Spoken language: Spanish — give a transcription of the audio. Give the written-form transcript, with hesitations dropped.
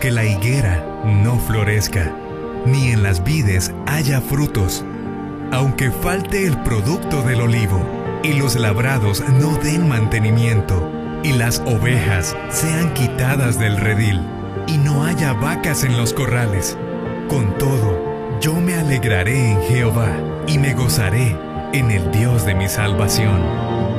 aunque la higuera no florezca, ni en las vides haya frutos, aunque falte el producto del olivo, y los labrados no den mantenimiento, y las ovejas sean quitadas del redil, y no haya vacas en los corrales. Con todo, yo me alegraré en Jehová, y me gozaré en el Dios de mi salvación.